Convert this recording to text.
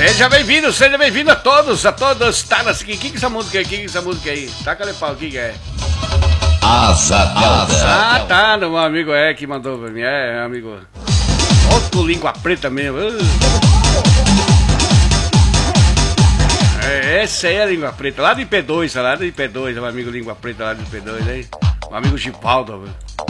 Seja bem-vindo a todos, Tá na seguinte, que essa música aí? Taca-lhe pau, o que é? Asa Delta. Ah, tá, meu amigo que mandou pra mim, meu amigo. Outro língua preta mesmo. Essa aí é a língua preta, lá de P2, meu amigo língua preta lá de P2 aí. Meu amigo Givaldo.